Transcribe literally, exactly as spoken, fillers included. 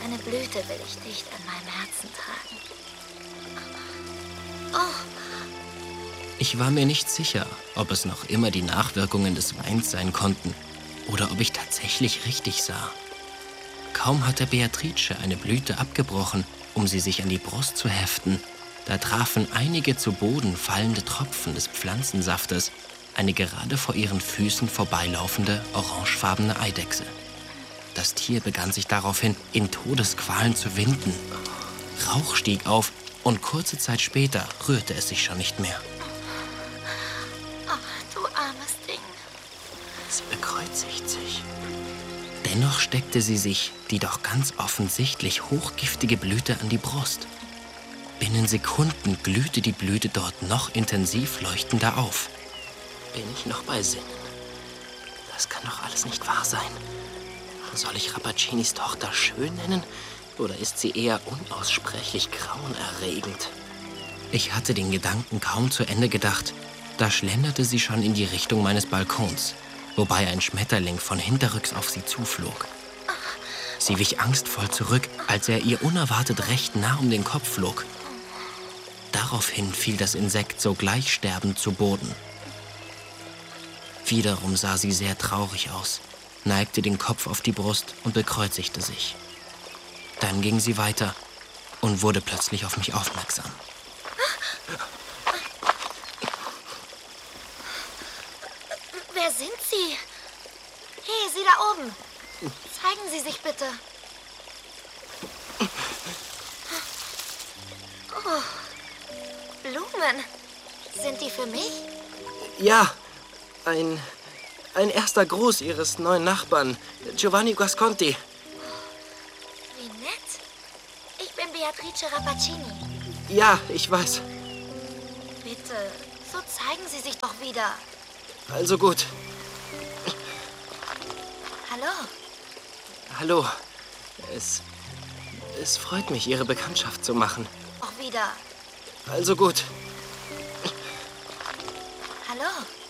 Deine Blüte will ich dicht an meinem Herzen tragen. Oh. Ich war mir nicht sicher, ob es noch immer die Nachwirkungen des Weins sein konnten oder ob ich tatsächlich richtig sah. Kaum hatte Beatrice eine Blüte abgebrochen, um sie sich an die Brust zu heften, da trafen einige zu Boden fallende Tropfen des Pflanzensaftes eine gerade vor ihren Füßen vorbeilaufende orangefarbene Eidechse. Das Tier begann sich daraufhin in Todesqualen zu winden. Rauch stieg auf und kurze Zeit später rührte es sich schon nicht mehr. Oh, du armes Ding. Es bekreuzigt sich. Dennoch steckte sie sich die doch ganz offensichtlich hochgiftige Blüte an die Brust. Binnen Sekunden glühte die Blüte dort noch intensiv leuchtender auf. Bin ich noch bei Sinnen? Das kann doch alles nicht wahr sein. Soll ich Rappacinis Tochter schön nennen oder ist sie eher unaussprechlich grauenerregend? Ich hatte den Gedanken kaum zu Ende gedacht, da schlenderte sie schon in die Richtung meines Balkons, wobei ein Schmetterling von hinterrücks auf sie zuflog. Sie wich angstvoll zurück, als er ihr unerwartet recht nah um den Kopf flog. Daraufhin fiel das Insekt sogleich sterbend zu Boden. Wiederum sah sie sehr traurig aus, neigte den Kopf auf die Brust und bekreuzigte sich. Dann ging sie weiter und wurde plötzlich auf mich aufmerksam. Wer sind Sie? Hey, Sie da oben. Zeigen Sie sich bitte. Oh, Blumen. Sind die für mich? Ja, ein, ein erster Gruß Ihres neuen Nachbarn, Giovanni Guasconti. Wie nett. Ich bin Beatrice Rappaccini. Ja, ich weiß. Bitte, so zeigen Sie sich doch wieder. Also gut. Hallo. Hallo. Es, es freut mich, Ihre Bekanntschaft zu machen. Auch wieder. Also gut. Hallo.